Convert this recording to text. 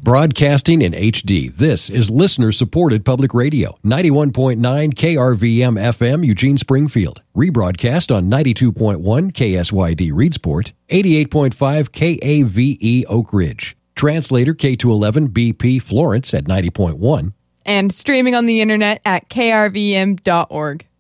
Broadcasting in HD, this is listener-supported public radio. 91.9 KRVM FM, Eugene, Springfield. Rebroadcast on 92.1 KSYD, Reedsport. 88.5 KAVE, Oak Ridge. Translator K211 BP, Florence at 90.1. And streaming on the internet at krvm.org.